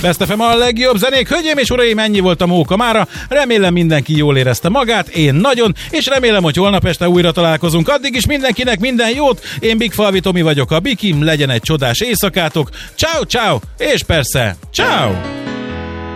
Best FM a legjobb zenék, hölgyeim és uraim, ennyi volt a Móka mára. Remélem mindenki jól érezte magát, én nagyon, és remélem, hogy holnap este újra találkozunk. Addig is mindenkinek minden jót, én Big Falvi Tomi vagyok, a Bikim, legyen egy csodás éjszakátok. Ciao, ciao, és persze, ciao!